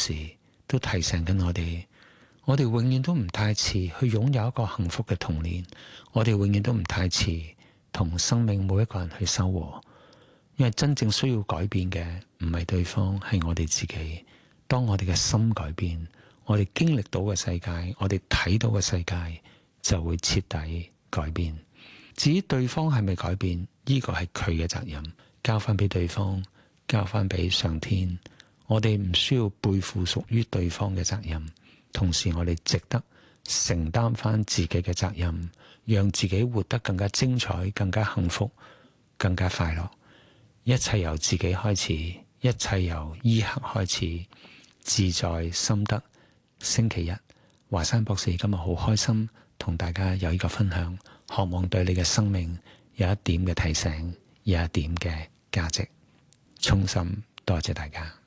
時都提醒緊我哋永遠都唔太遲去擁有一個幸福嘅童年，我哋永遠都唔太遲同生命每一個人去修和，因為真正需要改變嘅唔係對方，係我哋自己。當我哋嘅心改變，我哋經歷到嘅世界，我哋睇到嘅世界就會徹底改變。至於對方係咪改變，呢個係佢嘅責任，交翻俾對方，交翻俾上天。我哋唔需要背負屬於對方嘅責任，同時我哋值得承擔翻自己嘅責任，讓自己活得更加精彩、更加幸福、更加快樂。一切由自己開始，一切由依刻開始，自在心得。星期一，華山博士今日好開心同大家有呢個分享，渴望對你嘅生命有一點嘅提醒，有一點嘅價值。衷心多謝大家。